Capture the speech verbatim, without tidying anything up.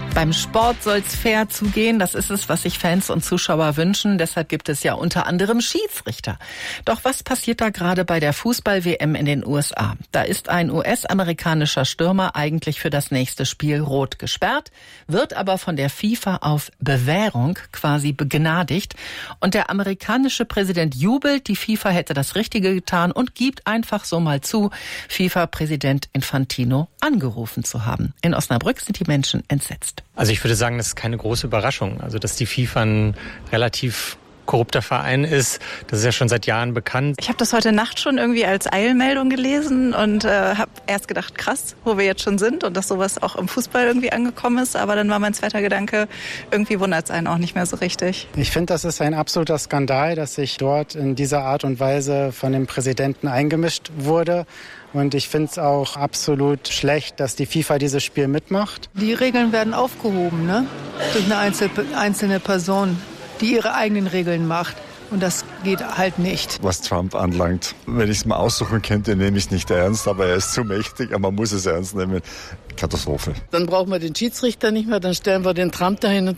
Beim Sport soll's fair zugehen. Das ist es, was sich Fans und Zuschauer wünschen. Deshalb gibt es ja unter anderem Schiedsrichter. Doch was passiert da gerade bei der Fußball-W M in den U S A? Da ist ein U S-amerikanischer Stürmer eigentlich für das nächste Spiel rot gesperrt, wird aber von der FIFA auf Bewährung quasi begnadigt. Und der amerikanische Präsident jubelt, die FIFA hätte das Richtige getan und gibt einfach so mal zu, FIFA-Präsident Infantino angerufen zu haben. In Osnabrück sind die Menschen entsetzt. Also ich würde sagen, das ist keine große Überraschung. Also dass die FIFA ein relativ korrupter Verein ist, das ist ja schon seit Jahren bekannt. Ich habe das heute Nacht schon irgendwie als Eilmeldung gelesen und äh, habe erst gedacht, krass, wo wir jetzt schon sind und dass sowas auch im Fußball irgendwie angekommen ist. Aber dann war mein zweiter Gedanke, irgendwie wundert es einen auch nicht mehr so richtig. Ich finde, das ist ein absoluter Skandal, dass sich dort in dieser Art und Weise von dem Präsidenten eingemischt wurde. Und ich finde es auch absolut schlecht, dass die FIFA dieses Spiel mitmacht. Die Regeln werden aufgehoben, ne? Durch eine einzelne Person, die ihre eigenen Regeln macht. Und das geht halt nicht. Was Trump anlangt, wenn ich es mal aussuchen könnte, nehme ich es nicht ernst. Aber er ist zu mächtig, aber man muss es ernst nehmen. Katastrophe. Dann brauchen wir den Schiedsrichter nicht mehr, dann stellen wir den Trump dahin und